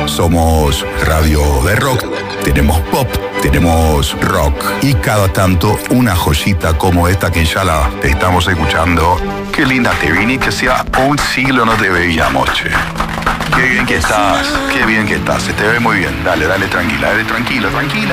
Somos radio de rock, tenemos pop, tenemos rock y cada tanto una joyita como esta que ya la estamos escuchando. Qué linda te vine, que sea un siglo no te veíamos, che. Qué bien que estás, se te ve muy bien. Dale, tranquila, tranquila.